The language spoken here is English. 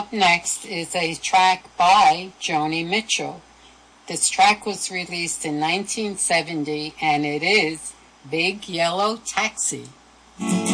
Up next is a track by Joni Mitchell. This track was released in 1970 and it is Big Yellow Taxi.